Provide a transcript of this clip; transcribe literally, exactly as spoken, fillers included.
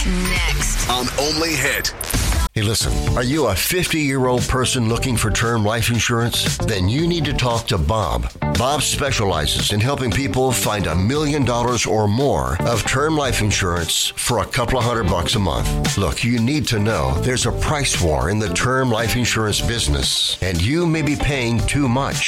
Next on Only Hit. Hey, listen, are you a fifty-year-old person looking for term life insurance? Then you need to talk to Bob. Bob specializes in helping people find a million dollars or more of term life insurance for a couple of hundred bucks a month. Look, you need to know there's a price war in the term life insurance business, and you may be paying too much.